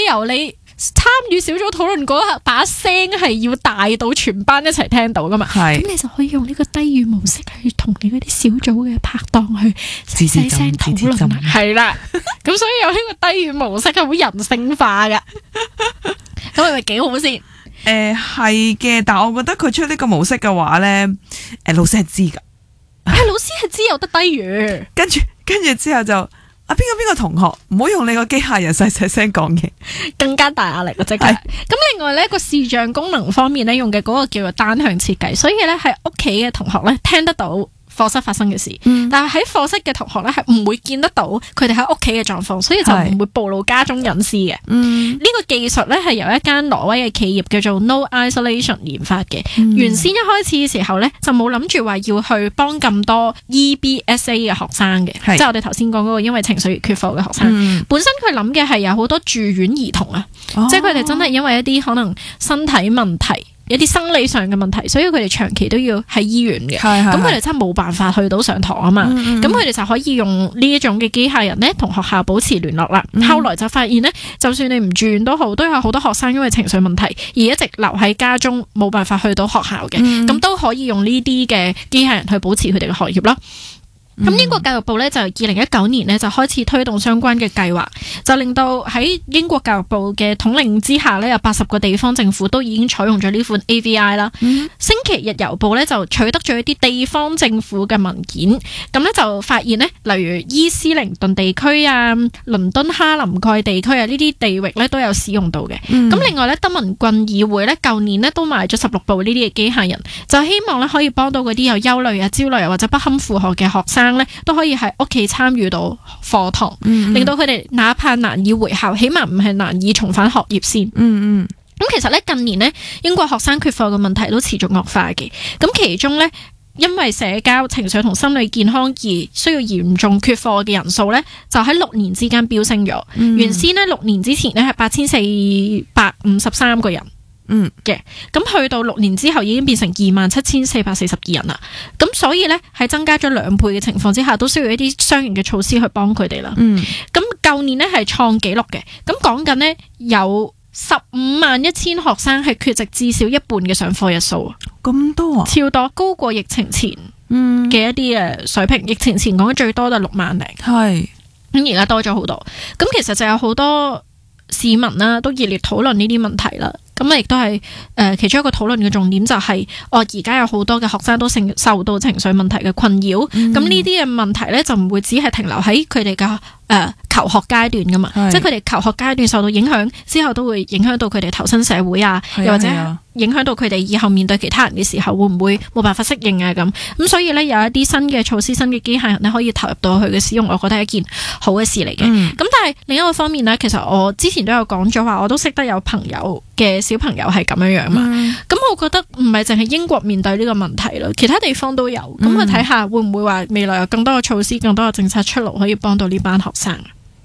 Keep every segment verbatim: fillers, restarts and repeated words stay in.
由你參與小組討論嗰把聲係要大到全班一齊聽到噶嘛？ 係咁你就可以用呢個低語模式去同你嗰啲小組嘅拍檔去細細聲討論啦。係啦，咁所以有呢個低語模式係好人性化噶。咁係咪幾好先？ 誒係嘅，但係我覺得佢出呢個模式嘅話咧，誒老師係知噶， 係老師係知有得低語， 跟住跟住之後就。啊！邊個邊個同學唔好用你個機械人細細聲講嘢， 更加大壓力啊！即係咁，另外咧個視像功能方面咧，用嘅嗰個叫做單向設計，所以咧喺屋企嘅同學咧聽得到課室發生嘅事，嗯、但係喺課室嘅同學咧係唔會見得到佢哋喺屋企嘅狀況，所以就唔會暴露家中隱私嘅。呢、嗯、個技術咧係由一間挪威嘅企業叫做 No Isolation 研發嘅。嗯、原先一開始嘅時候咧就冇諗住話要去幫咁多 E B S A 嘅學生嘅，即係我哋頭先講嗰個因為情緒而缺課嘅學生。嗯、本身佢諗嘅係有好多住院兒童啊，哦、即係佢哋真係因為一啲可能身體問題。有啲生理上嘅問題，所以佢哋長期都要喺醫院嘅。咁佢哋真係冇辦法去到上堂啊嘛。咁佢哋就可以用呢一種嘅機械人咧，同學校保持聯絡啦。嗯、後來就發現咧，就算你唔住院都好，都有好多學生因為情緒問題而一直留喺家中，冇辦法去到學校嘅。咁、嗯、都可以用呢啲嘅機械人去保持佢哋嘅學業啦。咁英國教育部咧就二零一九年咧就開始推動相關嘅計劃，就令到喺英國教育部嘅統領之下咧，有八十個地方政府都已經採用咗呢款 A V I 啦。嗯、星期日郵報咧就取得咗一啲地方政府嘅文件，咁咧就發現咧，例如伊斯靈頓地區啊、倫敦哈林蓋地區啊呢啲地域咧都有使用到嘅。咁、嗯、另外咧，德文郡議會咧舊年咧都買咗十六部呢啲嘅機械人，就希望咧可以幫到嗰啲有憂慮啊、焦慮啊或者不堪負荷嘅學生。都可以喺屋企參與到課堂，嗯嗯令到佢哋哪怕難以回校，起碼唔係難以重返學業先。嗯嗯。咁其實咧近年咧，英國學生缺課嘅問題都持續惡化嘅。咁其中咧，因為社交、情緒同心理健康而需要嚴重缺課嘅人數咧，就喺六年之間飆升咗。嗯、原先咧六年之前咧係八千四百五十三個人。嗯嘅，咁去到六年之後已經變成二萬七千四百四十二人啦。咁所以咧喺增加咗兩倍嘅情況之下，都需要一啲相應嘅措施去幫佢哋啦。嗯，咁舊年咧係創紀錄嘅，咁講緊呢，有十五萬一千學生係缺席至少一半嘅上課日數啊，咁多啊，超多，高過疫情前嘅一啲誒水平。嗯、疫情前講最多就六萬零，係咁而家多咗好多。咁其實就有好多市民啦，都熱烈討論呢啲問題啦。咁亦都係誒其中一個討論嘅重點就係、是，我而家有好多嘅學生都承受到情緒問題嘅困擾。咁呢啲嘅問題咧就唔會只係停留喺佢哋嘅誒求學階段噶嘛，是即係佢哋求學階段受到影響之後，都會影響到佢哋投身社會啊，又或者影響到佢哋以後面對其他人嘅時候，會唔會冇辦法適應啊咁。咁所以咧有一啲新嘅措施、新嘅機械人咧可以投入到佢嘅使用，我覺得係一件好嘅事嚟嘅。咁、嗯、但係另一個方面咧，其實我之前都有講咗話，我都識得有朋友嘅小朋友係咁樣樣嘛。咁、嗯、我覺得唔係淨係英國面對呢個問題咯，其他地方都有。咁我睇下會唔會話未來有更多嘅措施、更多嘅政策出爐，可以幫到呢班學生。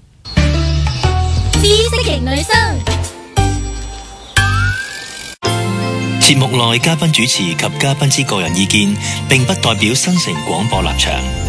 知識型女生， 節目內嘉賓主持及嘉賓之個人意見，並不代表新城廣播立場。